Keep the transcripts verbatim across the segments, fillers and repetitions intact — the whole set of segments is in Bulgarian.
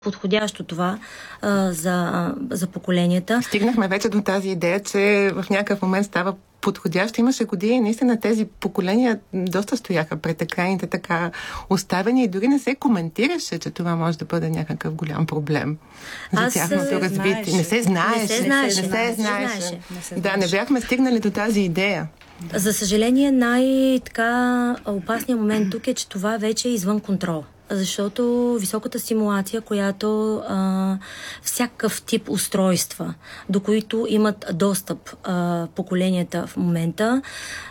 подходящо това а, за, за поколенията. Стигнахме вече до тази идея, че в някакъв момент става подходящо. Имаше години, наистина тези поколения доста стояха пред екраните така оставени и дори не се коментираше, че това може да бъде някакъв голям проблем за Аз тяхното развитие. Не се знаеше. Не се знаеше. Не се знаеше. Да, не бяхме стигнали до тази идея. За съжаление, най-така опасният момент тук е, че това вече е извън контрол. Защото високата стимулация, която а, всякакъв тип устройства, до които имат достъп а, поколенията в момента,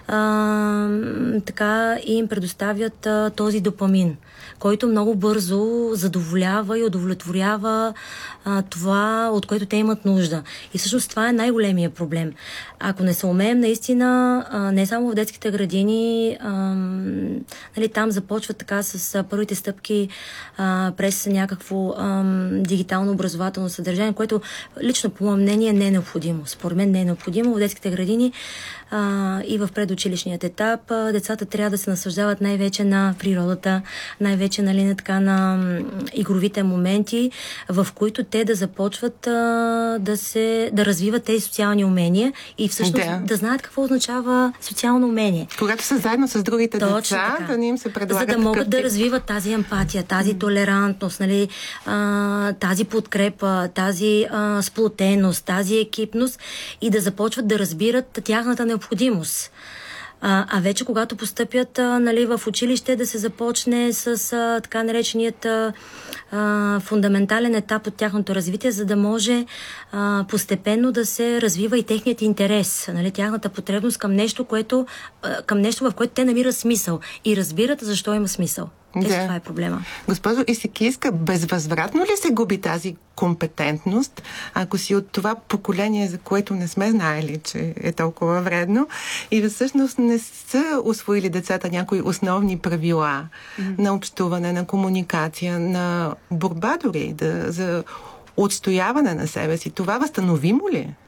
а, така им предоставят а, този допамин, който много бързо задоволява и удовлетворява а, това, от което те имат нужда. И всъщност това е най-големия проблем. Ако не се умеем наистина, а, не само в детските градини, а, нали, там започват така с а, първите стъпки а, през някакво а, дигитално образователно съдържание, което лично по мое мнение не е необходимо. Според мен не е необходимо. В детските градини а, и в предучилищният етап а, децата трябва да се наслаждават най-вече на природата, най-вече нали, на, така, на игровите моменти, в които те да започват а, да, се, да развиват тези социални умения и всъщност да. да знаят какво означава социално умение. Когато са заедно с другите Точно деца, така. да ни им се предлага. За да могат тип... да развиват тази емпатия, тази толерантност, нали, а, тази подкрепа, тази а, сплотеност, тази екипност и да започват да разбират тяхната необходимост. А, а вече когато постъпят а, нали, в училище, да се започне с а, така нареченият а, фундаментален етап от тяхното развитие, за да може а, постепенно да се развива и техният интерес, нали, тяхната потребност към нещо, което, а, към нещо, в което те намират смисъл и разбират защо има смисъл. Ето да. Това е проблема. Госпожо Исекийска, безвъзвратно ли се губи тази компетентност, ако си от това поколение, за което не сме знаели, че е толкова вредно и всъщност не са усвоили децата някои основни правила mm-hmm. на общуване, на комуникация, на борба дори, да, за отстояване на себе си. Това възстановимо ли е?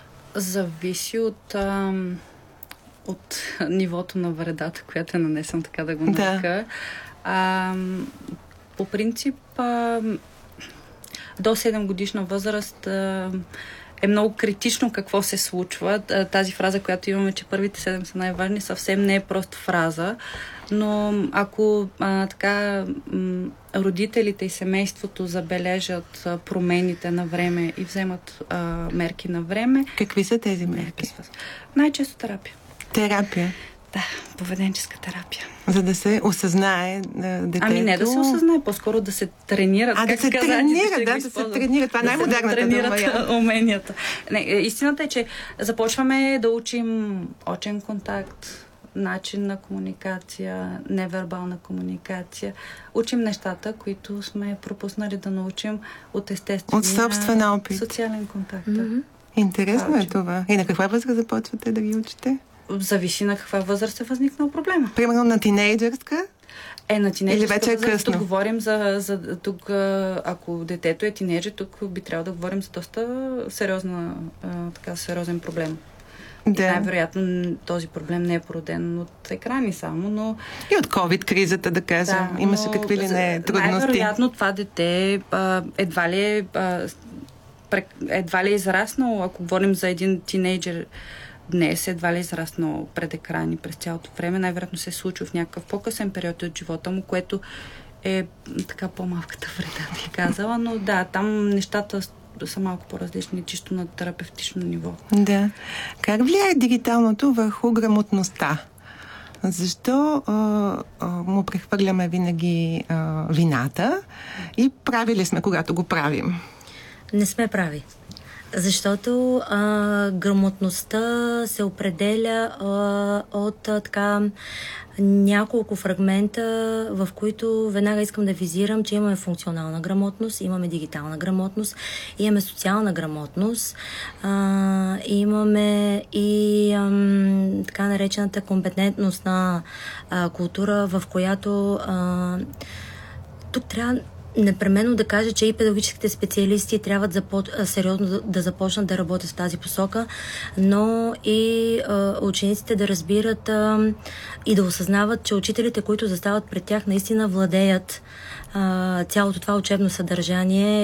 Зависи от... Ам... от нивото на вредата, която е нанесам, така да го нарека. Да. А, по принцип, а, до седем годишна възраст а, е много критично какво се случва. Тази фраза, която имаме, че първите седем са най-важни, съвсем не е просто фраза, но ако а, така м, родителите и семейството забележат а, промените на време и вземат а, мерки на време... Какви са тези мерки? Най-често терапия. Терапия? Да, поведенческа терапия. За да се осъзнае детето... Ами не да се осъзнае, по-скоро да се тренират. А, как да се каза, тренира, да, да, да се тренира. Това е най-модерната дума. Да уменията. Не, истината е, че започваме да учим очен контакт, начин на комуникация, невербална комуникация. Учим нещата, които сме пропуснали да научим от естествения... От собствен опит. Социален контакт. Mm-hmm. Интересно това е това. И на каква възраст започвате да ги учите? Зависи на каква възраст е възникнал проблема. Примерно на тинейджърска? Е, на тинейджърска Или вече е възраст. късно? Тук говорим за, за... Тук, ако детето е тинейджър, тук би трябвало да говорим за доста сериозна, така, сериозен проблем. Да. И най-вероятно този проблем не е породен от екрани само, но... И от COVID-кризата, да кажем. Да, имаше какви ли не трудности. Най-вероятно това дете а, едва ли е а, едва ли е израснало, ако говорим за един тинейджър днес, едва ли е израснал пред екрани през цялото време. Най-вероятно се е случил в някакъв по-късен период от живота му, което е така по-малката вреда, би казала. Но да, там нещата са малко по-различни, чисто на терапевтично ниво. Да. Как влияе дигиталното върху грамотността? Защо а, а, му прехвърляме винаги а, вината и прави ли сме, когато го правим? Не сме прави. Защото а, грамотността се определя а, от а, така няколко фрагмента, в които веднага искам да визирам, че имаме функционална грамотност, имаме дигитална грамотност, имаме социална грамотност, а, имаме и ам, така наречената компетентност на а, култура, в която а, тук трябва непременно да кажа, че и педагогическите специалисти трябва да запо... сериозно да, да започнат да работят в тази посока, но и а, учениците да разбират а, и да осъзнават, че учителите, които застават пред тях, наистина владеят а, цялото това учебно съдържание